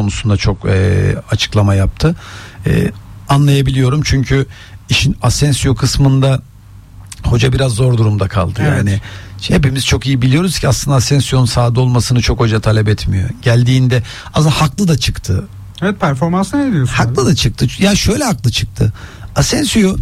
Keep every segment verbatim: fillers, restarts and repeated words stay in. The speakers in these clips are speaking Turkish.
konusunda çok e, açıklama yaptı. E, anlayabiliyorum çünkü işin Asensio kısmında hoca biraz zor durumda kaldı. Evet. Yani hepimiz çok iyi biliyoruz ki aslında Asensio'nun sahada olmasını çok hoca talep etmiyor. Geldiğinde aslında haklı da çıktı. Evet, performansına ne diyorsun? Haklı abi? da çıktı. Ya şöyle haklı çıktı. Asensio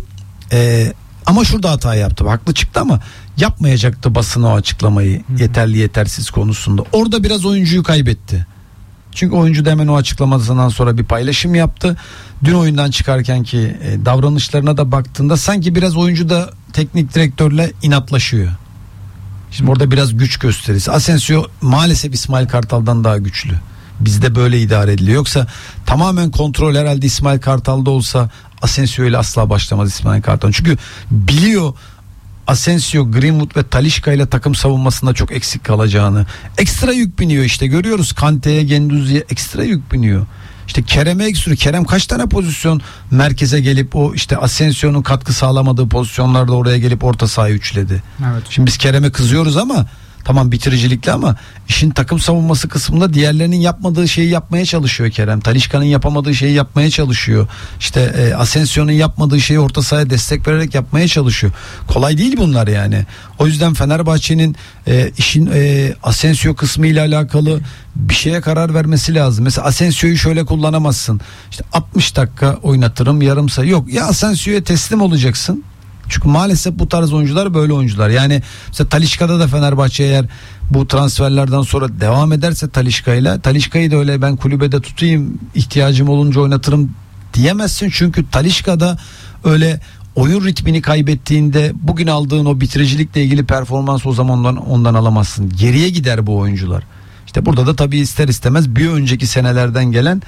e, ama şurada hata yaptı. Haklı çıktı ama yapmayacaktı basına o açıklamayı. Hı-hı. Yeterli yetersiz konusunda. Orada biraz oyuncuyu kaybetti. Çünkü oyuncu da hemen o açıklamasından sonra bir paylaşım yaptı. Dün oyundan çıkarken ki e, davranışlarına da baktığında sanki biraz oyuncu da teknik direktörle inatlaşıyor. Şimdi orada biraz güç gösterisi. Asensio maalesef İsmail Kartal'dan daha güçlü. Bizde böyle idare ediliyor. Yoksa tamamen kontrol herhalde İsmail Kartal'da olsa Asensio ile asla başlamaz İsmail Kartal. Çünkü biliyor Asensio, Greenwood ve Talisca ile takım savunmasında çok eksik kalacağını. Ekstra yük biniyor işte, görüyoruz. Kante'ye, Gendouzi'ye ekstra yük biniyor. İşte Kerem'e ekstra. Kerem kaç tane pozisyon merkeze gelip o işte Asensio'nun katkı sağlamadığı pozisyonlarda oraya gelip orta sahayı üçledi. Evet. Şimdi biz Kerem'e kızıyoruz ama tamam bitiricilikle ama işin takım savunması kısmında diğerlerinin yapmadığı şeyi yapmaya çalışıyor Kerem. Talisca'nın yapamadığı şeyi yapmaya çalışıyor. İşte e, Asensio'nun yapmadığı şeyi orta sahaya destek vererek yapmaya çalışıyor. Kolay değil bunlar yani. O yüzden Fenerbahçe'nin e, işin e, Asensio kısmı ile alakalı bir şeye karar vermesi lazım. Mesela Asensio'yu şöyle kullanamazsın. İşte altmış dakika oynatırım, yarım saat. Yok ya, Asensio'ya teslim olacaksın. Çünkü maalesef bu tarz oyuncular böyle oyuncular. Yani mesela Talisca'da da Fenerbahçe eğer bu transferlerden sonra devam ederse Talisca'yla, Talisca'yı da öyle ben kulübede tutayım, ihtiyacım olunca oynatırım diyemezsin. Çünkü Talisca'da öyle oyun ritmini kaybettiğinde bugün aldığın o bitiricilikle ilgili performans o zaman ondan, ondan alamazsın. Geriye gider bu oyuncular. İşte burada da tabii ister istemez bir önceki senelerden gelen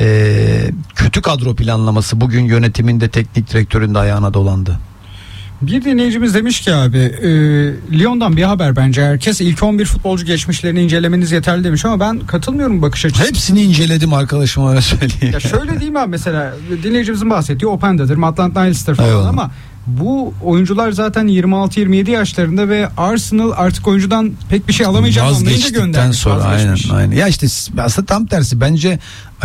e, kötü kadro planlaması bugün yönetiminde, teknik direktörün de ayağına dolandı. Bir dinleyicimiz demiş ki abi e, Lyon'dan bir haber bence. Herkes ilk on bir futbolcu geçmişlerini incelemeniz yeterli demiş ama ben katılmıyorum bakış açısı. Hepsini inceledim arkadaşım, öyle söyleyeyim. Ya şöyle diyeyim abi, mesela dinleyicimizin bahsettiği Openda'dır, Maitland Niles'tir falan. Eyvallah. Ama bu oyuncular zaten yirmi altı yirmi yedi yaşlarında ve Arsenal artık oyuncudan pek bir şey alamayacağını anlayınca göndermiş. Sonra aynen, aynen. Ya işte aslında tam tersi bence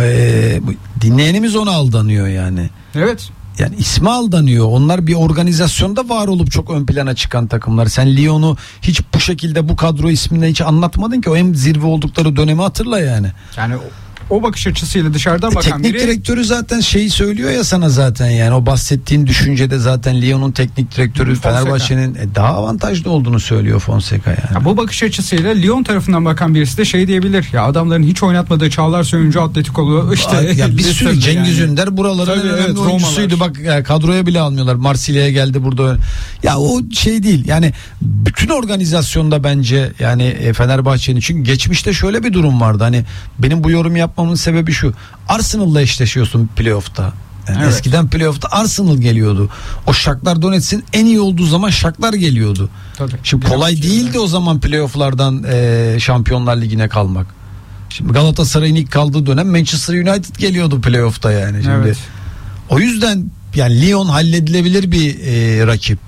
e, dinleyenimiz ona aldanıyor yani. Evet. Yani ismi aldanıyor. Onlar bir organizasyonda var olup çok ön plana çıkan takımlar. Sen Lyon'u hiç bu şekilde bu kadro isminde hiç anlatmadın ki. O en zirve oldukları dönemi hatırla yani. Yani o, o bakış açısıyla dışarıdan e, bakan teknik biri... direktörü zaten şeyi söylüyor ya sana zaten yani. O bahsettiğin düşüncede zaten Lyon'un teknik direktörü Fonseca. Fenerbahçe'nin e, daha avantajlı olduğunu söylüyor Fonseca yani. Ya bu bakış açısıyla Lyon tarafından bakan birisi de şey diyebilir. Ya adamların hiç oynatmadığı Çağlar Söyüncü Atletico'lu işte. Ya bir sürü Cengiz yani. Ünder buraların tabii, en önemli evet, oyuncusuydu. Bak yani kadroya bile almıyorlar. Marsilya'ya geldi burada. Ya o şey değil. Yani bütün organizasyonda bence yani e, Fenerbahçe'nin, çünkü geçmişte şöyle bir durum vardı. Hani benim bu yorum yapmamın sebebi şu. Arsenal'la eşleşiyorsun playoff'ta. Yani evet. Eskiden playoff'ta Arsenal geliyordu. O Shakhtar Donetsk'in en iyi olduğu zaman Shakhtar geliyordu. Tabii. Şimdi kolay Biraz değildi yani. O zaman playoff'lardan e, Şampiyonlar Ligi'ne kalmak. Şimdi Galatasaray'ın ilk kaldığı dönem Manchester United geliyordu playoff'ta yani. Şimdi evet. O yüzden yani Lyon halledilebilir bir e, rakip.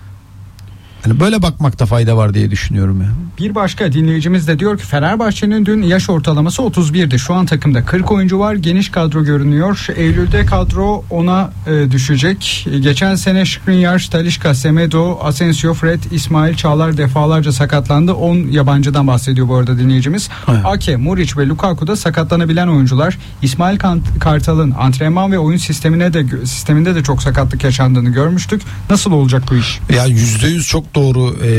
Yani böyle bakmakta fayda var diye düşünüyorum ya. Bir başka dinleyicimiz de diyor ki Fenerbahçe'nin dün yaş ortalaması otuz birdi. Şu an takımda kırk oyuncu var. Geniş kadro görünüyor. Eylül'de kadro ona e, düşecek. Geçen sene Skriniar, Talisca, Semedo, Asensio, Fred, İsmail, Çağlar defalarca sakatlandı. on yabancıdan bahsediyor bu arada dinleyicimiz. Evet. Ake, Muric ve Lukaku da sakatlanabilen oyuncular. İsmail Kartal'ın antrenman ve oyun sistemine de sisteminde de çok sakatlık yaşandığını görmüştük. Nasıl olacak bu iş? Ya yüzde yüz çok doğru e,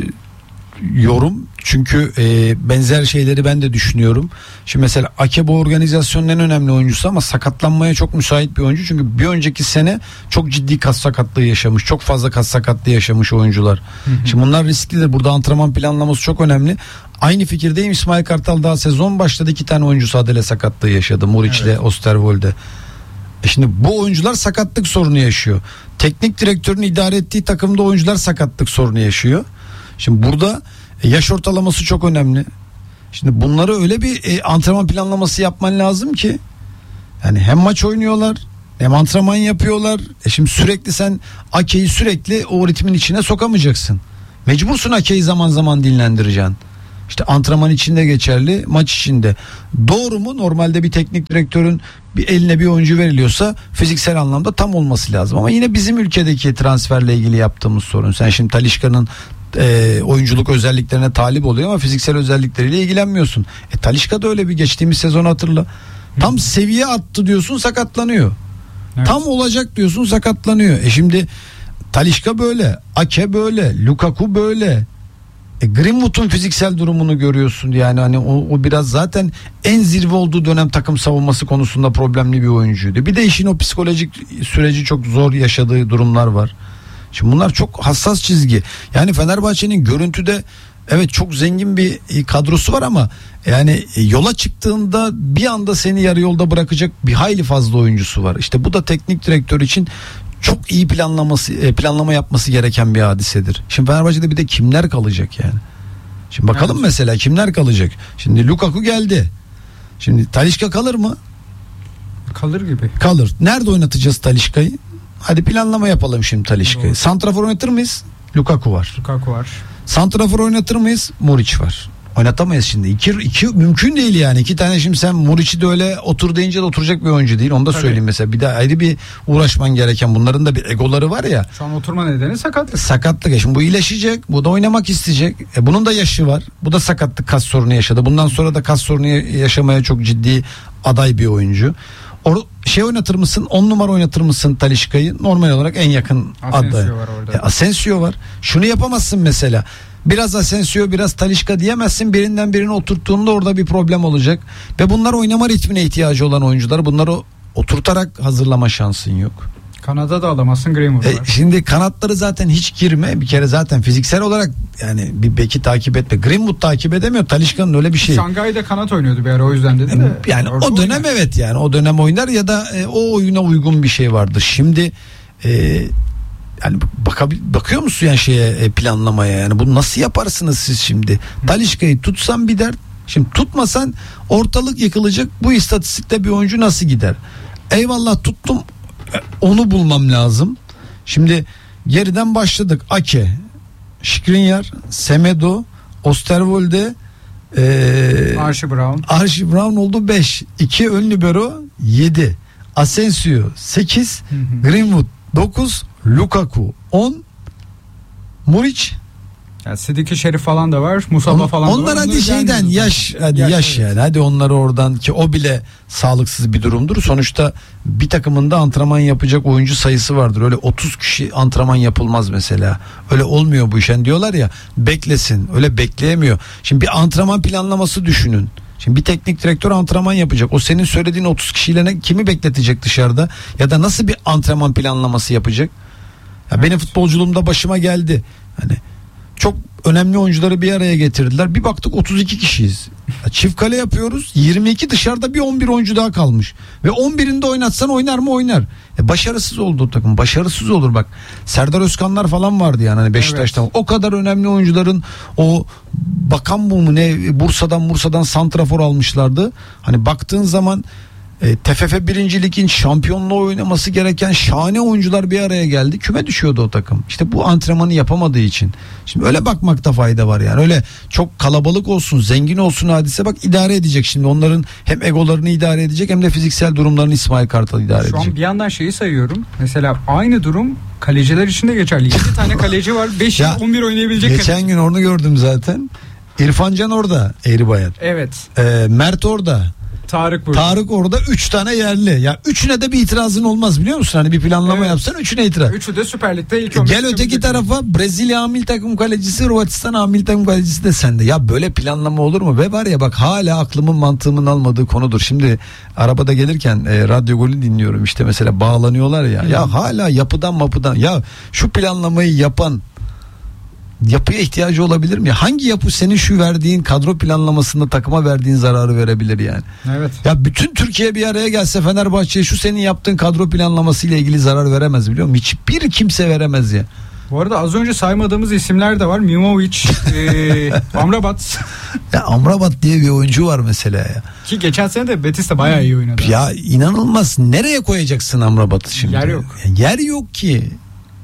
yorum. Çünkü e, benzer şeyleri ben de düşünüyorum. Şimdi mesela Ake bu organizasyonun en önemli oyuncusu ama sakatlanmaya çok müsait bir oyuncu. Çünkü bir önceki sene çok ciddi kas sakatlığı yaşamış. Çok fazla kas sakatlığı yaşamış oyuncular. Hı hı. Şimdi bunlar risklidir. Burada antrenman planlaması çok önemli. Aynı fikirdeyim. İsmail Kartal daha sezon başladı. iki tane oyuncu sadele sakatlığı yaşadı. Muric ile evet. Osterwolde. E şimdi bu oyuncular sakatlık sorunu yaşıyor. Teknik direktörün idare ettiği takımda oyuncular sakatlık sorunu yaşıyor. Şimdi burada yaş ortalaması çok önemli. Şimdi bunları öyle bir e, antrenman planlaması yapman lazım ki yani hem maç oynuyorlar hem antrenman yapıyorlar. E şimdi sürekli sen Ake'yi sürekli o ritmin içine sokamayacaksın. Mecbursun Ake'yi zaman zaman dinlendireceksin. İşte antrenman içinde geçerli, maç içinde. Doğru mu? Normalde bir teknik direktörün bir eline bir oyuncu veriliyorsa fiziksel anlamda tam olması lazım. Ama yine bizim ülkedeki transferle ilgili yaptığımız sorun. Sen şimdi Talisca'nın e, oyunculuk özelliklerine talip oluyor ama fiziksel özellikleriyle ilgilenmiyorsun. E Talisca da öyle, bir geçtiğimiz sezonu hatırla. Tam seviye attı diyorsun, sakatlanıyor. Evet. Tam olacak diyorsun, sakatlanıyor. E şimdi Talisca böyle, Ake böyle, Lukaku böyle. E Greenwood'un fiziksel durumunu görüyorsun, yani hani o, o biraz zaten en zirve olduğu dönem takım savunması konusunda problemli bir oyuncuydu. Bir de işin o psikolojik süreci çok zor yaşadığı durumlar var. Şimdi bunlar çok hassas çizgi. Yani Fenerbahçe'nin görüntüde evet çok zengin bir kadrosu var ama yani yola çıktığında bir anda seni yarı yolda bırakacak bir hayli fazla oyuncusu var. İşte bu da teknik direktör için çok iyi planlaması planlama yapması gereken bir hadisedir. Şimdi Fenerbahçe'de bir de kimler kalacak yani? Şimdi bakalım evet. Mesela kimler kalacak? Şimdi Lukaku geldi. Şimdi Talisca kalır mı? Kalır gibi. Kalır. Nerede oynatacağız Talisca'yı? Hadi planlama yapalım şimdi Talisca'yı. Santrafor oynatır mıyız? Lukaku var. Lukaku var. Santrafor oynatır mıyız? Muriç var. Oynatamayız şimdi. İki, iki mümkün değil yani. İki tane şimdi sen Muriç'i de öyle otur deyince de oturacak bir oyuncu değil. Onu da Tabii. söyleyeyim mesela. Bir de ayrı bir uğraşman gereken. Bunların da bir egoları var ya. Şu an oturma nedeni sakatlık. Sakatlık. Şimdi bu iyileşecek. Bu da oynamak isteyecek. E bunun da yaşı var. Bu da sakatlık, kas sorunu yaşadı. Bundan sonra da kas sorunu yaşamaya çok ciddi aday bir oyuncu. O şey oynatır mısın? on numara oynatır mısın Talisca'yı? Normal olarak en yakın Asensio aday. var orada. E, Asensio var. Şunu yapamazsın mesela. Biraz Asensio, biraz Talisca diyemezsin. Birinden birini oturttuğunda orada bir problem olacak. Ve bunlar oynama ritmine ihtiyacı olan oyuncular. Bunları oturtarak hazırlama şansın yok. Kanada da alamazsın, Greenwood var. E, şimdi kanatları zaten hiç girme. Bir kere zaten fiziksel olarak yani bir beki takip etme. Greenwood takip edemiyor. Talisca'nın öyle bir şey. Şangay'da kanat oynuyordu bir ara, o yüzden dedi de. Yani o dönem oynar. Evet yani o dönem oynar ya da e, o oyuna uygun bir şey vardı. Şimdi e, yani bakabil, bakıyor musun yani şeye e, planlamaya, yani bunu nasıl yaparsınız siz şimdi? Talisca'yı tutsan bir dert. Şimdi tutmasan ortalık yıkılacak. Bu istatistikte bir oyuncu nasıl gider? Eyvallah tuttum. Onu bulmam lazım. Şimdi geriden başladık. Ake, Skriniar, Semedo, Osterwolde, ee, Archie Brown. Archie Brown oldu beş. iki ön libero yedi. Asensio sekiz. Hı hı. Greenwood dokuz. Lukaku on. Muriç. Yani Sidiki Şerif falan da var. Musaba On, falan da var. Onlar hadi şeyden yaş, hadi yaş, yaş yani. Hadi onları oradan, ki o bile sağlıksız bir durumdur. Sonuçta bir takımında antrenman yapacak oyuncu sayısı vardır. Öyle otuz kişi antrenman yapılmaz mesela. Öyle olmuyor bu iş. Yani diyorlar ya beklesin. Öyle bekleyemiyor. Şimdi bir antrenman planlaması düşünün. Şimdi bir teknik direktör antrenman yapacak. O senin söylediğin otuz kişiyle ne, kimi bekletecek dışarıda? Ya da nasıl bir antrenman planlaması yapacak? Ya evet. Benim futbolculuğumda başıma geldi. Hani çok önemli oyuncuları bir araya getirdiler. Bir baktık otuz iki kişiyiz. Çift kale yapıyoruz. yirmi iki dışarıda, bir on bir oyuncu daha kalmış. Ve on birinde oynatsan oynar mı? Oynar. E başarısız oldu o takım. Başarısız olur bak. Serdar Özkanlar falan vardı yani hani Beşiktaş'ta. Evet. O kadar önemli oyuncuların o bakan bu mu ne Bursa'dan Bursa'dan santrafor almışlardı. Hani baktığın zaman E, T F F birinci Lig'in şampiyonluğu oynaması gereken şahane oyuncular bir araya geldi. Küme düşüyordu o takım. İşte bu antrenmanı yapamadığı için. Şimdi öyle bakmakta fayda var yani. Öyle çok kalabalık olsun, zengin olsun hadise, bak idare edecek şimdi. Onların hem egolarını idare edecek hem de fiziksel durumlarını İsmail Kartal idare Şu edecek. Şu an bir yandan şeyi sayıyorum. Mesela aynı durum kaleciler için de geçerli. yedi tane kaleci var. beş yıl on bir oynayabilecek. Geçen kaleci. Gün onu gördüm zaten. İrfan Can orada, Eğri Bayat. Evet. Ee, Mert orada. Tarık burada. Tarık orada, üç tane yerli. Ya üçüne de bir itirazın olmaz biliyor musun? Hani bir planlama evet. yapsan üçüne itiraz. Üçü de Süper Lig'de ilk on beş. Gel öteki tarafa, Brezilya amil takım kalecisi, Hırvatistan amil takım kalecisi de sende. Ya böyle planlama olur mu? Ve var ya bak, hala aklımın mantığımın almadığı konudur. Şimdi arabada gelirken e, radyo golü dinliyorum işte, mesela bağlanıyorlar ya. Hmm. Ya hala yapıdan mapıdan. Ya şu planlamayı yapan yapıya ihtiyacı olabilir mi? Hangi yapı senin şu verdiğin kadro planlamasında takıma verdiğin zararı verebilir yani? Evet. Ya bütün Türkiye bir araya gelse Fenerbahçe'ye şu senin yaptığın kadro planlaması ile ilgili zarar veremez biliyor musun? Hiçbir kimse veremez ya. Bu arada az önce saymadığımız isimler de var. Mimovic, e, Amrabat. Ya Amrabat diye bir oyuncu var mesela ya. Ki geçen sene de Betis'te bayağı iyi oynadı. Ya inanılmaz. Nereye koyacaksın Amrabat'ı şimdi? Yer yok. Ya yer yok ki.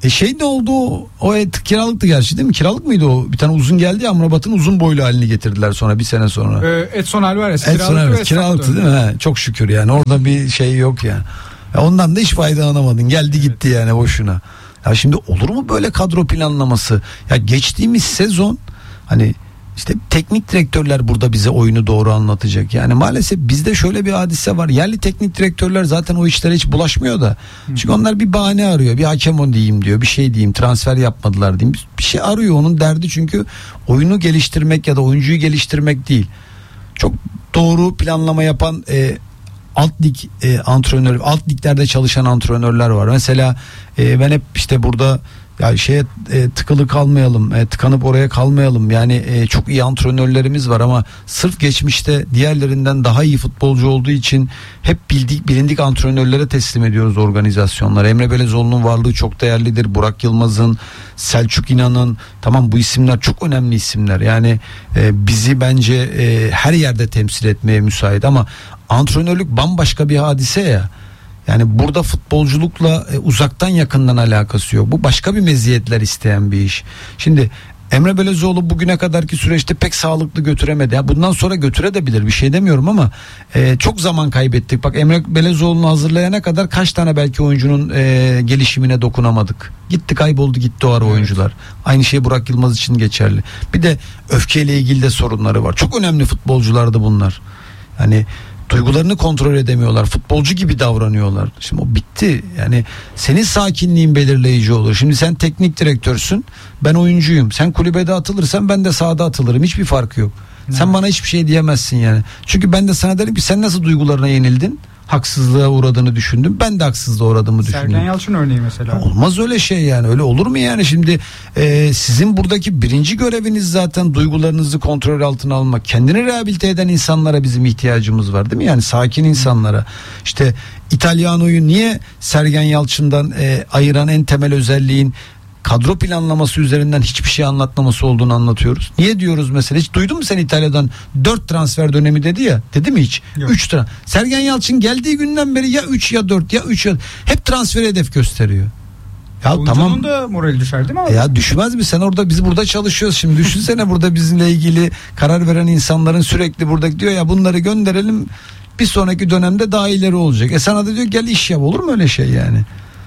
E şey ne oldu o, o et, kiralıktı gerçi değil mi? Kiralık mıydı o? Bir tane uzun geldi ya, Amrabat'ın uzun boylu halini getirdiler sonra bir sene sonra. Ee, Edson Alvarez Edson kiralıktı, Alvarez kiralıktı değil mi? He, çok şükür yani orada bir şey yok yani. Ya ondan da hiç faydalanamadın. Geldi evet. Gitti yani boşuna. Ya şimdi olur mu böyle kadro planlaması? Ya geçtiğimiz sezon hani İşte teknik direktörler burada bize oyunu doğru anlatacak. Yani maalesef bizde şöyle bir hadise var. Yerli teknik direktörler zaten o işlere hiç bulaşmıyor da. Çünkü onlar bir bahane arıyor. Bir hakem on diyeyim diyor. Bir şey diyeyim. Transfer yapmadılar diyeyim. Bir şey arıyor, onun derdi çünkü oyunu geliştirmek ya da oyuncuyu geliştirmek değil. Çok doğru planlama yapan e, alt lig e, antrenör, alt liglerde çalışan antrenörler var. Mesela e, ben hep işte burada ya şeye e, tıkılı kalmayalım, e, tıkanıp oraya kalmayalım. Yani e, çok iyi antrenörlerimiz var ama sırf geçmişte diğerlerinden daha iyi futbolcu olduğu için hep bildik bilindik antrenörlere teslim ediyoruz organizasyonlara. Emre Belezoğlu'nun varlığı çok değerlidir. Burak Yılmaz'ın, Selçuk İnan'ın, tamam bu isimler çok önemli isimler. Yani e, bizi bence e, her yerde temsil etmeye müsait ama antrenörlük bambaşka bir hadise ya. Yani burada futbolculukla e, uzaktan yakından alakası yok. Bu başka bir meziyetler isteyen bir iş. Şimdi Emre Belezoğlu bugüne kadarki süreçte pek sağlıklı götüremedi. Ya bundan sonra götürebilir, bir şey demiyorum ama e, çok zaman kaybettik. Bak Emre Belezoğlu'nu hazırlayana kadar kaç tane belki oyuncunun e, gelişimine dokunamadık. Gitti, kayboldu gitti o ara evet. oyuncular. Aynı şey Burak Yılmaz için geçerli. Bir de öfkeyle ilgili de sorunları var. Çok önemli futbolculardı bunlar. Hani duygularını kontrol edemiyorlar. Futbolcu gibi davranıyorlar. Şimdi o bitti. Yani senin sakinliğin belirleyici olur. Şimdi sen teknik direktörsün. Ben oyuncuyum. Sen kulübede atılırsan ben de sahada atılırım. Hiçbir farkı yok. Ne? Sen bana hiçbir şey diyemezsin yani. Çünkü ben de sana derim ki sen nasıl duygularına yenildin? Haksızlığa uğradığını düşündüm. Ben de haksızlığa uğradığımı düşündüm. Sergen Yalçın örneği mesela. Olmaz öyle şey yani. Öyle olur mu yani? Şimdi e, sizin buradaki birinci göreviniz zaten duygularınızı kontrol altına almak. Kendini rehabilite eden insanlara bizim ihtiyacımız var değil mi? Yani sakin insanlara. İşte İtalyano'yu niye Sergen Yalçın'dan e, ayıran en temel özelliğin kadro planlaması üzerinden hiçbir şey anlatmaması olduğunu anlatıyoruz. Niye diyoruz mesela? Hiç duydun mu sen İtalya'dan dört transfer dönemi dedi ya? Dedi mi hiç? üç transfer. Sergen Yalçın geldiği günden beri ya üç ya dört ya üç ya hep transfer hedef gösteriyor. Ya oyuncunun tamam da morali düşer değil mi abi? Ya düşmez mi? Sen orada, biz burada çalışıyoruz şimdi. Düşünsene burada bizimle ilgili karar veren insanların sürekli burada diyor ya bunları gönderelim. Bir sonraki dönemde daha ileri olacak. E sana da diyor gel iş yap. Olur mu öyle şey yani?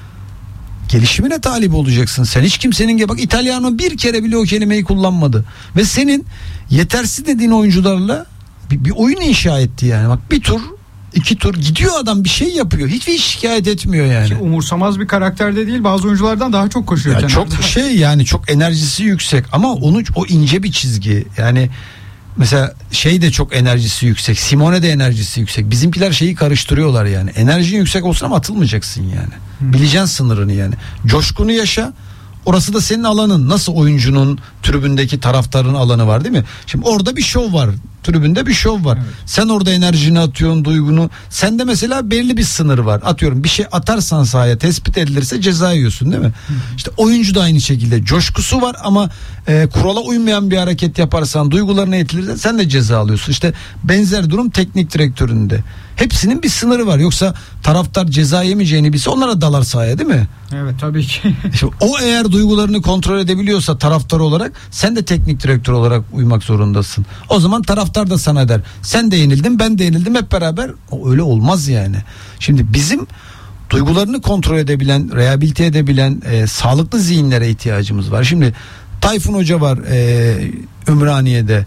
Gelişimine talip olacaksın. Sen hiç kimsenin gibi bak İtalyano bir kere bile o kelimeyi kullanmadı. Ve senin yetersiz dediğin oyuncularla bir, bir oyun inşa etti yani. Bak bir tur iki tur gidiyor adam, bir şey yapıyor. Hiçbir şikayet etmiyor yani. Ki umursamaz bir karakterde değil, bazı oyunculardan daha çok koşuyor. Ya çok şey yani çok enerjisi yüksek ama onu o ince bir çizgi. Yani mesela şey de çok enerjisi yüksek. Simone de enerjisi yüksek. Bizimkiler şeyi karıştırıyorlar yani. Enerjin yüksek olsun ama atılmayacaksın yani. Hmm. Bileceksin sınırını yani. Coşkunu yaşa. Orası da senin alanın. Nasıl oyuncunun tribündeki taraftarın alanı var değil mi? Şimdi orada bir şov var. Tribünde bir şov var. Evet. Sen orada enerjini atıyorsun, duygunu. Sende mesela belli bir sınır var. Atıyorum bir şey atarsan sahaya tespit edilirse ceza yiyorsun değil mi? Hı. İşte oyuncu da aynı şekilde. Coşkusu var ama e, kurala uymayan bir hareket yaparsan, duygularına itilirse sen de ceza alıyorsun. İşte benzer durum teknik direktöründe. Hepsinin bir sınırı var. Yoksa taraftar ceza yemeyeceğini bilse onlara dalar sahaya değil mi? Evet tabii ki. Şimdi o eğer duygularını kontrol edebiliyorsa taraftar olarak, sen de teknik direktör olarak uymak zorundasın. O zaman taraftar da sana der. Sen de yenildin, ben de yenildim, hep beraber. O öyle olmaz yani. Şimdi bizim duygularını kontrol edebilen, rehabilite edebilen e, sağlıklı zihinlere ihtiyacımız var. Şimdi Tayfun Hoca var e, Ümraniye'de.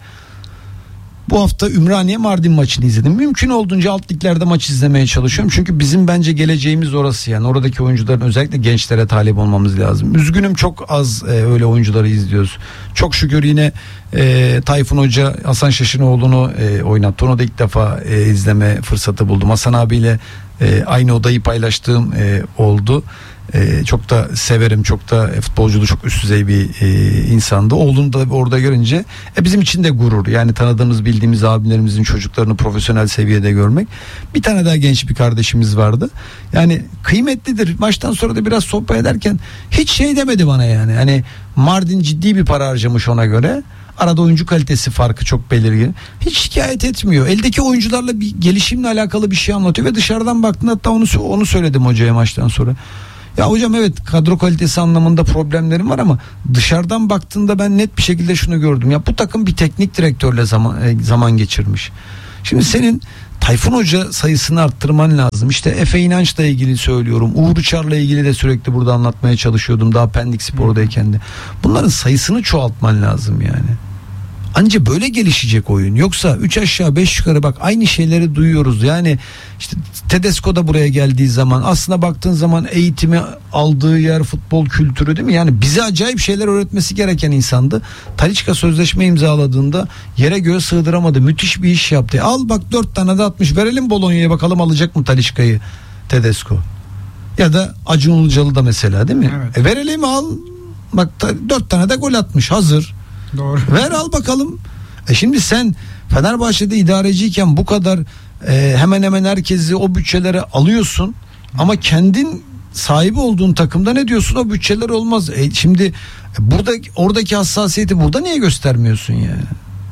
Bu hafta Ümraniye Mardin maçını izledim. Mümkün olduğunca alt liglerde maç izlemeye çalışıyorum. Çünkü bizim bence geleceğimiz orası yani. Oradaki oyuncuların özellikle gençlere talip olmamız lazım. Üzgünüm çok az e, öyle oyuncuları izliyoruz. Çok şükür yine e, Tayfun Hoca Hasan Şaşınoğlu'nu e, oynattı. Onu da ilk defa e, izleme fırsatı buldum. Hasan abiyle e, aynı odayı paylaştığım e, oldu. Ee, çok da severim, çok da e, futbolculuğu çok üst düzey bir e, insandı. Oğlunu da orada görünce e, bizim için de gurur. Yani tanıdığımız, bildiğimiz abilerimizin çocuklarını profesyonel seviyede görmek. Bir tane daha genç bir kardeşimiz vardı. Yani kıymetlidir. Maçtan sonra da biraz sohbet ederken hiç şey demedi bana yani. Hani Mardin ciddi bir para harcamış ona göre. Arada oyuncu kalitesi farkı çok belirgin. Hiç şikayet etmiyor. Eldeki oyuncularla bir gelişimle alakalı bir şey anlatıyor ve dışarıdan baktığında hatta onu onu söyledim hocaya maçtan sonra. Ya hocam evet kadro kalitesi anlamında problemlerim var ama dışarıdan baktığında ben net bir şekilde şunu gördüm. Ya bu takım bir teknik direktörle zaman zaman geçirmiş. Şimdi senin Tayfun Hoca sayısını arttırman lazım. İşte Efe İnanç'la ilgili söylüyorum. Uğur Uçar'la ilgili de sürekli burada anlatmaya çalışıyordum daha Pendik Spor'dayken de. Bunların sayısını çoğaltman lazım yani. Anca böyle gelişecek oyun. Yoksa üç aşağı beş yukarı bak aynı şeyleri duyuyoruz. Yani işte Tedesco da buraya geldiği zaman aslında baktığın zaman eğitimi aldığı yer futbol kültürü değil mi? Yani bize acayip şeyler öğretmesi gereken insandı. Talisca sözleşme imzaladığında yere göğe sığdıramadı. Müthiş bir iş yaptı. Al bak dört tane de atmış. Verelim Bologna'ya bakalım alacak mı Talisca'yı Tedesco. Ya da Acun Ilıcalı da mesela değil mi? Evet. E verelim al. Bak dört tane de gol atmış hazır. Doğru. Ver al bakalım. E şimdi sen Fenerbahçe'de idareciyken bu kadar e, hemen hemen herkesi o bütçelere alıyorsun ama kendin sahibi olduğun takımda ne diyorsun o bütçeler olmaz. E şimdi e, burada oradaki hassasiyeti burada niye göstermiyorsun yani?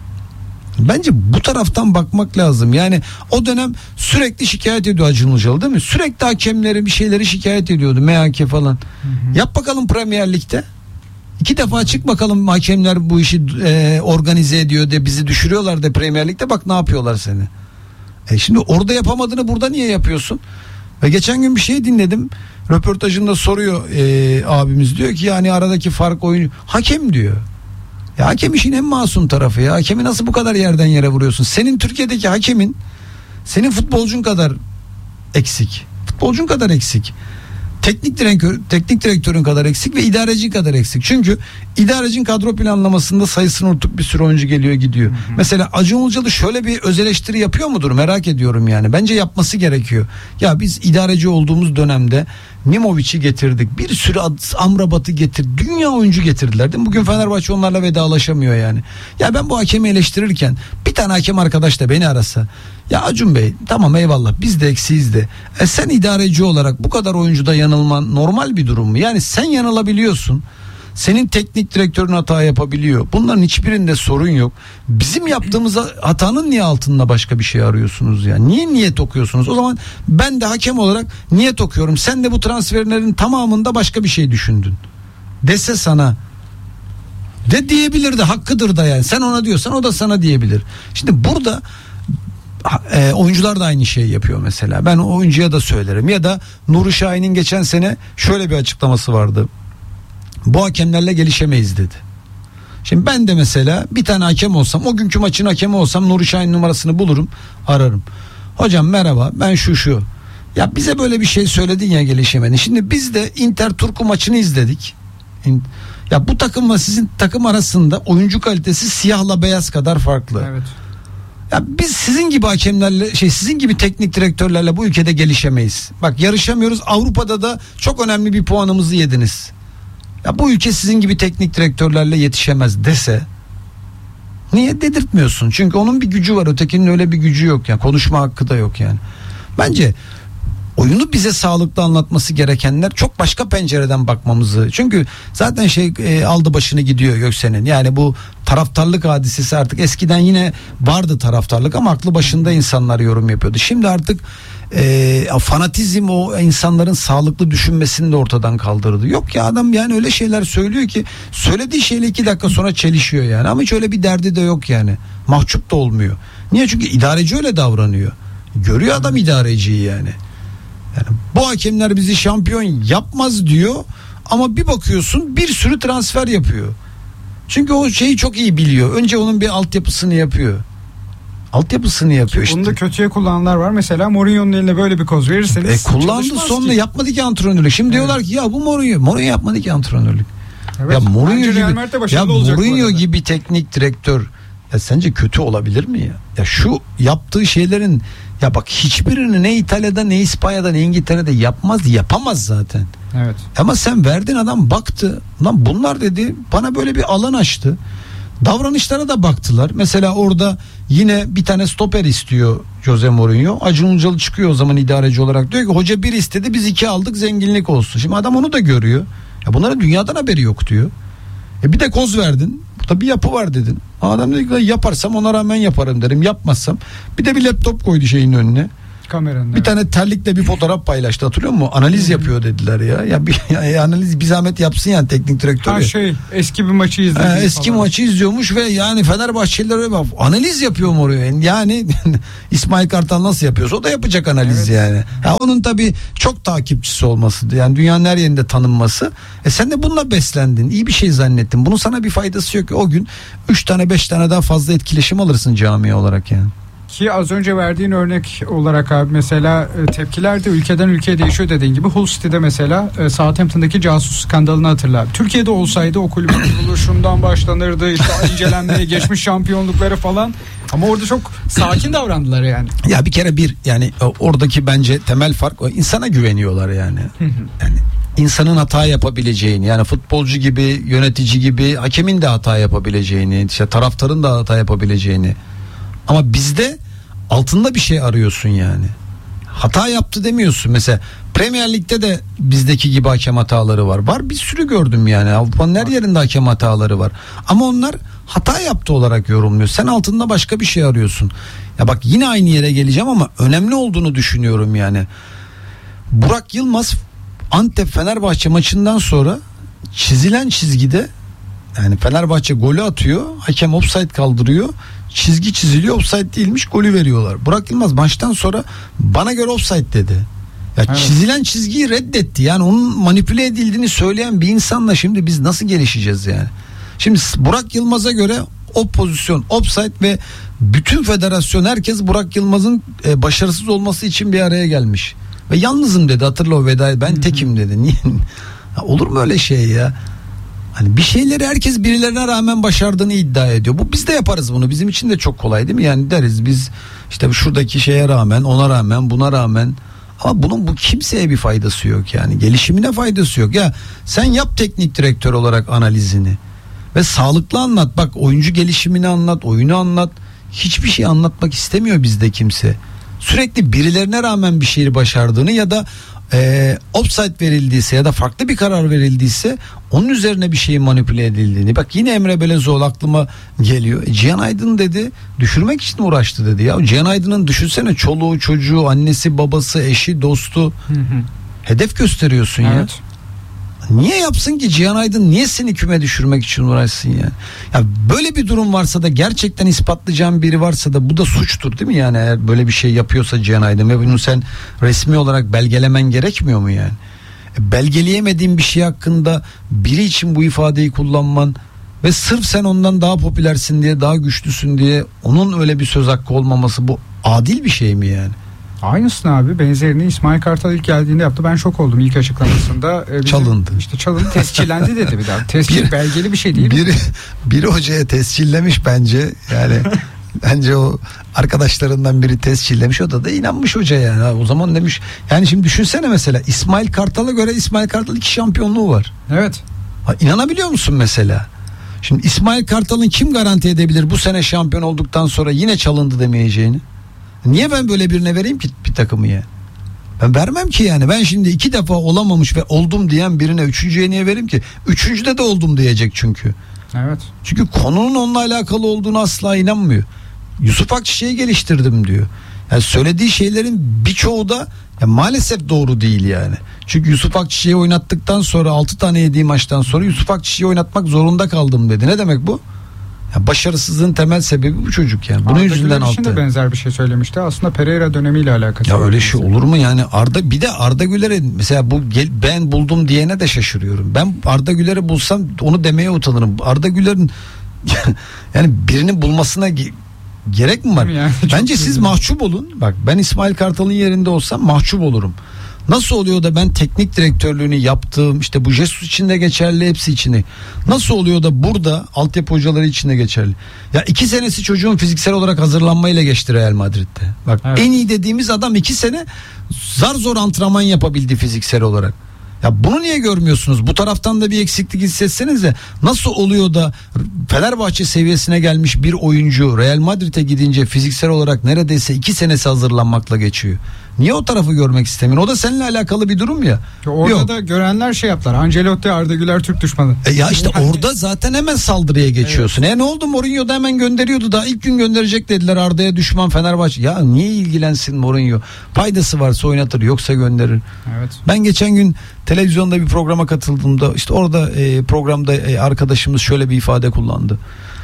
Bence bu taraftan bakmak lazım. Yani o dönem sürekli şikayet ediyor Acun Ilıcalı değil mi? Sürekli hakemleri bir şeyleri şikayet ediyordu. M H K falan. Hı hı. Yap bakalım Premier Lig'de. İki defa çık bakalım hakemler bu işi e, organize ediyor de bizi düşürüyorlar da Premier Lig'de bak ne yapıyorlar seni. E şimdi orada yapamadığını burada niye yapıyorsun? Ve geçen gün bir şey dinledim. Röportajında soruyor e, abimiz diyor ki yani aradaki fark oyun hakem diyor. Ya hakem işin en masum tarafı ya. Hakemi nasıl bu kadar yerden yere vuruyorsun? Senin Türkiye'deki hakemin senin futbolcun kadar eksik. Futbolcun kadar eksik. Teknik direktör, teknik direktörün kadar eksik ve idareci kadar eksik. Çünkü idarecinin kadro planlamasında sayısını unuttuk bir sürü oyuncu geliyor gidiyor. Hı hı. Mesela Acun Ilıcalı şöyle bir öz eleştiri yapıyor mudur? Merak ediyorum yani. Bence yapması gerekiyor. Ya biz idareci olduğumuz dönemde Nimovic'i getirdik. Bir sürü Amrabat'ı getirdik. Dünya oyuncu getirdiler değil mi? Bugün Fenerbahçe onlarla vedalaşamıyor yani. Ya ben bu hakemi eleştirirken bir tane hakem arkadaş da beni arasa. Ya Acun Bey tamam eyvallah biz de eksiyiz de. E sen idareci olarak bu kadar oyuncuda yanılman normal bir durum mu? Yani sen yanılabiliyorsun. Senin teknik direktörün hata yapabiliyor. Bunların hiçbirinde sorun yok. Bizim yaptığımız hatanın niye altında başka bir şey arıyorsunuz ya? Niye niyet okuyorsunuz? O zaman ben de hakem olarak niyet okuyorum. Sen de bu transferlerin tamamında başka bir şey düşündün. Dese sana de diyebilirdi. Hakkıdır da yani. Sen ona diyorsan o da sana diyebilir. Şimdi burada e, oyuncular da aynı şeyi yapıyor mesela. Ben oyuncuya da söylerim. Ya da Nuri Şahin'in geçen sene şöyle bir açıklaması vardı. Bu hakemlerle gelişemeyiz dedi. Şimdi ben de mesela bir tane hakem olsam o günkü maçın hakemi olsam Nuri Şahin numarasını bulurum ararım. Hocam merhaba ben şu şu. Ya bize böyle bir şey söyledin ya gelişemedin. Şimdi biz de Inter Turku maçını izledik. Ya bu takımla sizin takım arasında oyuncu kalitesi siyahla beyaz kadar farklı. Evet. Ya biz sizin gibi hakemlerle şey sizin gibi teknik direktörlerle bu ülkede gelişemeyiz. Bak yarışamıyoruz. Avrupa'da da çok önemli bir puanımızı yediniz. Ya bu ülke sizin gibi teknik direktörlerle yetişemez dese niye dedirtmiyorsun? Çünkü onun bir gücü var, ötekinin öyle bir gücü yok yani. Konuşma hakkı da yok yani. Bence oyunu bize sağlıklı anlatması gerekenler çok başka pencereden bakmamızı. Çünkü zaten şey e, aldı başını gidiyor Göksen'in. Yani bu taraftarlık hadisesi artık eskiden yine vardı taraftarlık ama aklı başında insanlar yorum yapıyordu. Şimdi artık e, fanatizm o insanların sağlıklı düşünmesini de ortadan kaldırdı. Yok ya adam yani öyle şeyler söylüyor ki söylediği şeyle iki dakika sonra çelişiyor yani. Ama hiç öyle bir derdi de yok yani. Mahcup da olmuyor. Niye? Çünkü idareci öyle davranıyor. Görüyor adam idareciyi yani. Yani bu hakemler bizi şampiyon yapmaz diyor ama bir bakıyorsun bir sürü transfer yapıyor. Çünkü o şeyi çok iyi biliyor. Önce onun bir altyapısını yapıyor. Altyapısını yapıyor işte. Bunu da kötüye kullananlar var. Mesela Mourinho'nun eline böyle bir koz verirseniz e, kullandı sonra ki. Yapmadı ki antrenörlük. Şimdi evet. Diyorlar ki ya bu Mourinho. Mourinho yapmadı ki antrenörlük. Evet. Ya Mourinho gibi, ya Mourinho gibi teknik direktör ya sence kötü olabilir mi ya? Ya şu yaptığı şeylerin ya bak hiçbirini ne İtalya'da ne İspanya'da ne İngiltere'de yapmaz yapamaz zaten. Evet. Ama sen verdin adam baktı. Lan bunlar dedi bana böyle bir alan açtı. Davranışlara da baktılar. Mesela orada yine bir tane stoper istiyor Jose Mourinho. Acun Ilıcalı çıkıyor o zaman idareci olarak. Diyor ki hoca bir istedi biz iki aldık zenginlik olsun. Şimdi adam onu da görüyor. Ya bunların dünyadan haberi yok diyor. E bir de koz verdin. Burada bir yapı var dedin. Adam dedi ki yaparsam ona rağmen yaparım derim. Yapmazsam. Bir de bir laptop koydu şeyin önüne. Kameranın, bir evet. tane terlikle bir fotoğraf paylaştı, hatırlıyor musun? Analiz yapıyor dediler ya. Ya bir ya analiz bir zahmet yapsın yani teknik direktör. Ha ya. şey eski bir maçı izledi. Ha, eski falan. maçı izliyormuş ve yani Fenerbahçeliler öyle bak, analiz yapıyor mu oraya? Yani İsmail Kartal nasıl yapıyorsa o da yapacak analiz Evet. yani. Ha, onun tabii çok takipçisi olması, yani dünyanın her yerinde tanınması. E sen de bununla beslendin. İyi bir şey zannettin. Bunun sana bir faydası yok ki. O gün üç tane beş tane daha fazla etkileşim alırsın camia olarak yani. Ki az önce verdiğin örnek olarak abi mesela e, tepkiler de ülkeden ülkeye değişiyor dediğin gibi. Hull City'de mesela e, Southampton'daki casus skandalını hatırla. Türkiye'de olsaydı o kulübün kuruluşundan başlanırdı, işte incelenmeye, geçmiş şampiyonlukları falan. Ama orada çok sakin davrandılar yani. Ya bir kere bir yani oradaki bence temel fark o, insana güveniyorlar yani. Yani insanın hata yapabileceğini, yani futbolcu gibi, yönetici gibi, hakemin de hata yapabileceğini, işte taraftarın da hata yapabileceğini. Ama bizde altında bir şey arıyorsun yani. Hata yaptı demiyorsun. Mesela Premier Lig'de de bizdeki gibi hakem hataları var. Var, bir sürü gördüm yani. Avrupa'nın her yerinde hakem hataları var. Ama onlar hata yaptı olarak yorumluyor. Sen altında başka bir şey arıyorsun. Ya bak, yine aynı yere geleceğim ama önemli olduğunu düşünüyorum yani. Burak Yılmaz Antep Fenerbahçe maçından sonra çizilen çizgide, yani Fenerbahçe golü atıyor, hakem offside kaldırıyor, çizgi çiziliyor, offside değilmiş, golü veriyorlar. Burak Yılmaz maçtan sonra bana göre offside dedi. Ya Evet. Çizilen çizgiyi reddetti. Yani onun manipüle edildiğini söyleyen bir insanla şimdi biz nasıl gelişeceğiz yani? Şimdi Burak Yılmaz'a göre o pozisyon offside ve bütün federasyon, herkes Burak Yılmaz'ın e, başarısız olması için bir araya gelmiş. Ve yalnızım dedi, hatırla o vedayı, ben tekim dedi. Niye? Ya olur mu öyle şey ya? Hani bir şeyleri herkes birilerine rağmen başardığını iddia ediyor. Bu biz de yaparız bunu. Bizim için de çok kolay değil mi? Yani deriz biz işte şuradaki şeye rağmen, ona rağmen, buna rağmen. Ama bunun bu kimseye bir faydası yok yani. Gelişimine faydası yok. Ya sen yap teknik direktör olarak analizini ve sağlıklı anlat. Bak, oyuncu gelişimini anlat, oyunu anlat. Hiçbir şey anlatmak istemiyor bizde kimse. Sürekli birilerine rağmen bir şeyi başardığını ya da e, offside verildiyse ya da farklı bir karar verildiyse onun üzerine bir şeyin manipüle edildiğini. Bak yine Emre Belezoğlu aklıma geliyor. E, Cihan Aydın dedi, düşürmek için uğraştı dedi. Ya Cihan Aydın'ın düşünsene çoluğu, çocuğu, annesi, babası, eşi, dostu. Hı hı. Hedef gösteriyorsun ya. Evet. Niye yapsın ki Cihan Aydın, niye seni küme düşürmek için uğraşsın ya? Ya böyle bir durum varsa da, gerçekten ispatlayacağın biri varsa da bu da suçtur değil mi yani? Eğer böyle bir şey yapıyorsa Cihan Aydın ve bunu sen resmi olarak belgelemen gerekmiyor mu yani? E, belgeleyemediğin bir şey hakkında biri için bu ifadeyi kullanman ve sırf sen ondan daha popülersin diye, daha güçlüsün diye onun öyle bir söz hakkı olmaması, bu adil bir şey mi yani? Aynısını abi, benzerini İsmail Kartal ilk geldiğinde yaptı. Ben şok oldum ilk açıklamasında. Ee, bizim, Çalındı. İşte çalındı, tescillendi dedi bir daha. Tescil Bir- belgeli bir şey değil. Biri, biri hocaya tescillemiş bence yani. Bence o arkadaşlarından biri tescillemiş, o da da inanmış hoca yani. Ha, o zaman demiş yani, şimdi düşünsene mesela İsmail Kartal'a göre İsmail Kartal iki şampiyonluğu var. Evet. Ha, inanabiliyor musun mesela? Şimdi İsmail Kartal'ın kim garanti edebilir bu sene şampiyon olduktan sonra yine çalındı demeyeceğini? Niye ben böyle birine vereyim ki bir takımı ya? Ben vermem ki yani. Ben şimdi iki defa olamamış ve oldum diyen birine üçüncüye niye vereyim ki? Üçüncüde de oldum diyecek çünkü. Evet. Çünkü konunun onunla alakalı olduğunu asla inanmıyor. Yusuf Akçiçek'i geliştirdim diyor. Yani söylediği şeylerin birçoğu da ya maalesef doğru değil yani. Çünkü Yusuf Akçiçek'i oynattıktan sonra, altı tane yediği maçtan sonra Yusuf Akçiçek'i oynatmak zorunda kaldım dedi. Ne demek bu? Ya başarısızlığın temel sebebi bu çocuk yani. Bunun Arda yüzünden Güler için de altı. benzer bir şey söylemişti. Aslında Pereira dönemiyle alakası Ya var. öyle şey olur mu yani? Arda, bir de Arda Güler'e mesela bu gel, ben buldum diyene de şaşırıyorum. Ben Arda Güler'i bulsam onu demeye utanırım. Arda Güler'in yani birini bulmasına ge- gerek mi var? Yani çok Bence siz üzüldüm. mahcup olun. Bak ben İsmail Kartal'ın yerinde olsam mahcup olurum. Nasıl oluyor da ben teknik direktörlüğünü yaptığım, işte bu Jesus için de geçerli, hepsi için de. Nasıl oluyor da burada altyapı hocaları için de geçerli. Ya iki senesi çocuğun fiziksel olarak hazırlanmayla geçti Real Madrid'de. Bak Evet. en iyi dediğimiz adam iki sene zar zor antrenman yapabildi fiziksel olarak. Ya bunu niye görmüyorsunuz? Bu taraftan da bir eksiklik hissetsenize. Nasıl oluyor da Fenerbahçe seviyesine gelmiş bir oyuncu Real Madrid'e gidince fiziksel olarak neredeyse iki senesi hazırlanmakla geçiyor? Niye o tarafı görmek istemiyorsun? O da seninle alakalı bir durum ya. Orada Yok. da görenler şey yaptılar. Ancelotti, Arda Güler Türk düşmanı. E ya işte orada zaten hemen saldırıya geçiyorsun. Evet. E ne oldu, Mourinho da hemen gönderiyordu, daha ilk gün gönderecek dediler, Arda'ya düşman Fenerbahçe. Ya niye ilgilensin Mourinho? Faydası varsa oynatır, yoksa gönderir. Evet. Ben geçen gün televizyonda bir programa katıldığımda işte orada e, programda e, arkadaşımız şöyle bir ifade kullandı.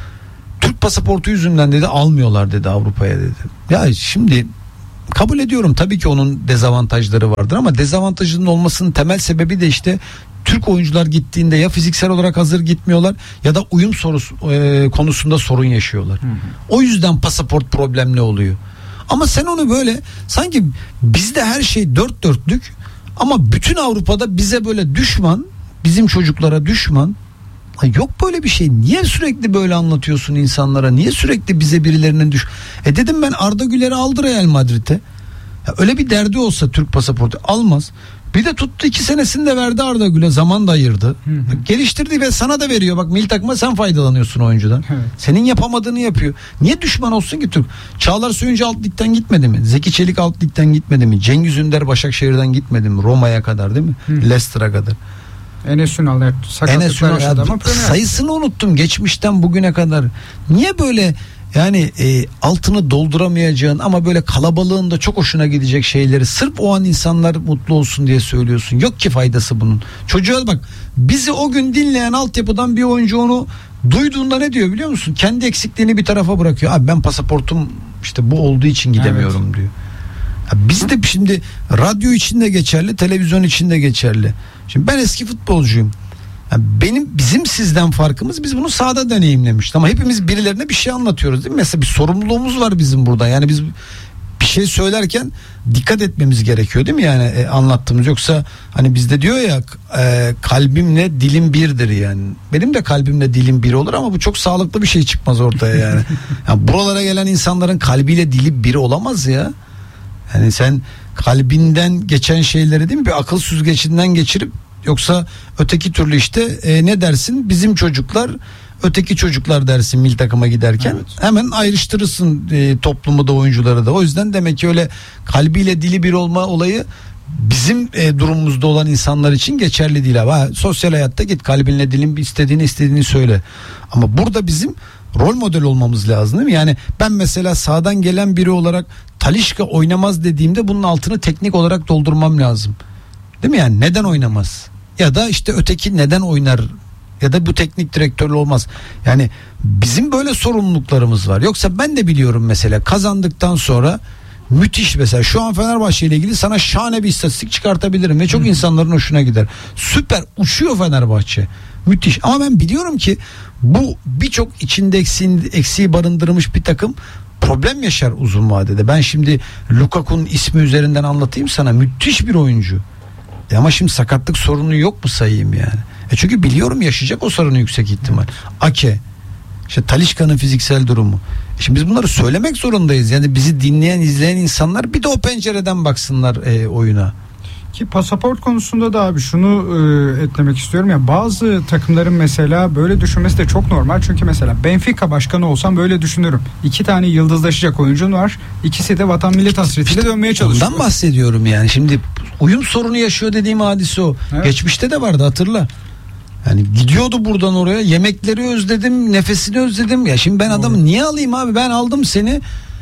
Türk pasaportu yüzünden dedi almıyorlar dedi Avrupa'ya dedi. Ya şimdi kabul ediyorum, tabii ki onun dezavantajları vardır ama dezavantajının olmasının temel sebebi de işte Türk oyuncular gittiğinde ya fiziksel olarak hazır gitmiyorlar ya da uyum sorusu, e, konusunda sorun yaşıyorlar. Hı hı. O yüzden pasaport problemli oluyor. Ama sen onu böyle sanki bizde her şey dört dörtlük ama bütün Avrupa'da bize böyle düşman, bizim çocuklara düşman. Yok böyle bir şey. Niye sürekli böyle anlatıyorsun insanlara? Niye sürekli bize birilerinin düş... E dedim ben, Arda Güler'i aldı Real Madrid'e. Ya öyle bir derdi olsa Türk pasaportu almaz. Bir de tuttu iki senesini de verdi Arda Güler. Zaman da ayırdı. Hı hı. Geliştirdi ve sana da veriyor. Bak milli takıma sen faydalanıyorsun oyuncudan. Evet. Senin yapamadığını yapıyor. Niye düşman olsun ki Türk? Çağlar Söyüncü alt ligden gitmedi mi? Zeki Çelik alt ligden gitmedi mi? Cengiz Ünder Başakşehir'den gitmedi mi? Roma'ya kadar değil mi? Hı. Leicester'a kadar. Enes Ünal sakatlıklar yaşadı ama sayısını unuttum geçmişten bugüne kadar. Niye böyle yani e, altını dolduramayacağın ama böyle kalabalığın da çok hoşuna gidecek şeyleri sırf o an insanlar mutlu olsun diye söylüyorsun? Yok ki faydası bunun. Çocuğa bak, bizi o gün dinleyen altyapıdan bir oyuncu onu duyduğunda ne diyor biliyor musun? Kendi eksikliğini bir tarafa bırakıyor. Abi ben pasaportum işte bu olduğu için gidemiyorum evet. diyor. Biz de şimdi radyo için de geçerli, televizyon için de geçerli. Şimdi ben eski futbolcuyum. Yani benim bizim sizden farkımız, biz bunu sahada deneyimlemiştik. Ama hepimiz birilerine bir şey anlatıyoruz değil mi? Mesela bir sorumluluğumuz var bizim burada. Yani biz bir şey söylerken dikkat etmemiz gerekiyor değil mi? Yani e, anlattığımız, yoksa hani bizde diyor ya e, kalbimle dilim birdir yani. Benim de kalbimle dilim bir olur ama bu çok sağlıklı bir şey çıkmaz ortaya yani. Yani buralara gelen insanların kalbiyle dili biri olamaz ya. Yani sen kalbinden geçen şeyleri değil mi bir akıl süzgecinden geçirip, yoksa öteki türlü işte e, ne dersin, bizim çocuklar öteki çocuklar dersin milli takıma giderken evet. hemen ayrıştırırsın e, toplumu da oyuncuları da. O yüzden demek ki öyle kalbiyle dili bir olma olayı bizim e, durumumuzda olan insanlar için geçerli değil. Ha, sosyal hayatta git kalbinle dilin istediğini istediğini söyle. Ama burada bizim rol model olmamız lazım değil mi? Yani ben mesela sağdan gelen biri olarak Talisca oynamaz dediğimde bunun altını teknik olarak doldurmam lazım. Değil mi? Yani neden oynamaz? Ya da işte öteki neden oynar? Ya da bu teknik direktörlü olmaz. Yani bizim böyle sorumluluklarımız var. Yoksa ben de biliyorum mesela kazandıktan sonra müthiş, mesela şu an Fenerbahçe ile ilgili sana şahane bir istatistik çıkartabilirim ve çok Hı. insanların hoşuna gider. Süper uçuyor Fenerbahçe. Müthiş. Ama ben biliyorum ki bu birçok içinde eksiği, eksiği barındırmış bir takım problem yaşar uzun vadede. Ben şimdi Lukaku'nun ismi üzerinden anlatayım sana. Müthiş bir oyuncu. E ama şimdi sakatlık sorunu yok mu sayayım yani? E çünkü biliyorum yaşayacak o sorunu yüksek ihtimal. Evet. Ake, işte Talisca'nın fiziksel durumu. E şimdi biz bunları söylemek zorundayız. Yani bizi dinleyen, izleyen insanlar bir de o pencereden baksınlar e, oyuna. Ki pasaport konusunda da abi şunu e, eklemek istiyorum ya, bazı takımların mesela böyle düşünmesi de çok normal. Çünkü mesela Benfica başkanı olsam böyle düşünürüm. İki tane yıldızlaşacak oyuncun var. İkisi de vatan millet hasretiyle işte dönmeye çalışıyor. Ondan bahsediyorum yani. Şimdi uyum sorunu yaşıyor dediğim hadise o. Evet. Geçmişte de vardı, hatırla. Yani gidiyordu buradan oraya, yemekleri özledim, nefesini özledim. Ya şimdi ben adamı niye alayım abi? Ben aldım seni.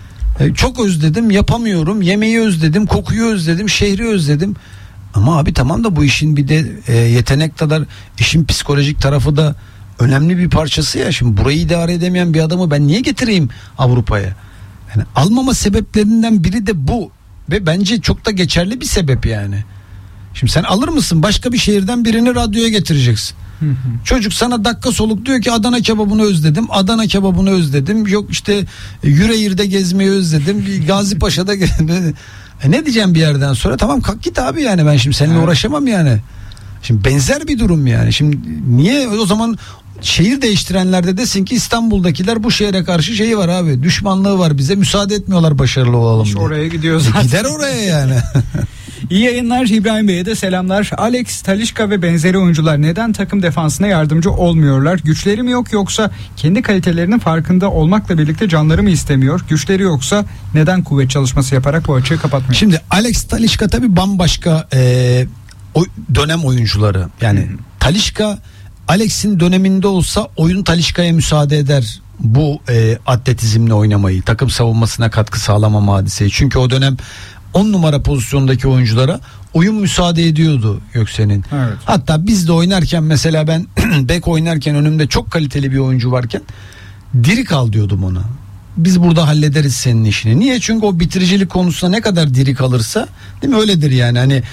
E, çok özledim, yapamıyorum. Yemeği özledim, kokuyu özledim, şehri özledim. Ama abi tamam da bu işin bir de e, yetenek kadar işin psikolojik tarafı da önemli bir parçası ya. Şimdi burayı idare edemeyen bir adamı ben niye getireyim Avrupa'ya? Yani almama sebeplerinden biri de bu ve bence çok da geçerli bir sebep yani. Şimdi sen alır mısın, başka bir şehirden birini radyoya getireceksin. Hı hı. Çocuk sana dakika soluk diyor ki Adana kebabını özledim, Adana kebabını özledim, yok işte Yüreğir'de gezmeyi özledim, Gazi Paşa'da e ne diyeceğim bir yerden sonra? Tamam kalk git abi, yani ben şimdi seninle evet. uğraşamam yani. Şimdi benzer bir durum yani. Şimdi niye o zaman şehir değiştirenlerde desin ki İstanbul'dakiler bu şehre karşı şeyi var abi, düşmanlığı var, bize müsaade etmiyorlar başarılı olalım diye. Oraya gidiyor zaten. Gider oraya yani. İyi yayınlar, İbrahim Bey'e de selamlar. Alex, Talisca ve benzeri oyuncular neden takım defansına yardımcı olmuyorlar? Güçleri mi yok, yoksa kendi kalitelerinin farkında olmakla birlikte canları mı istemiyor? Güçleri yoksa neden kuvvet çalışması yaparak bu açığı kapatmıyor? Şimdi Alex, Talisca tabii bambaşka e, o dönem oyuncuları. Yani hmm. Talisca Alex'in döneminde olsa oyun Talisca'ya müsaade eder bu e, atletizmle oynamayı, takım savunmasına katkı sağlamama hadiseyi. Çünkü o dönem on numara pozisyondaki oyunculara oyun müsaade ediyordu Göksen'in. Evet. Hatta biz de oynarken, mesela ben bek oynarken önümde çok kaliteli bir oyuncu varken diri kal diyordum ona. Biz burada hallederiz senin işini. Niye? Çünkü o bitiricilik konusunda ne kadar diri kalırsa, değil mi? Öyledir yani. Hani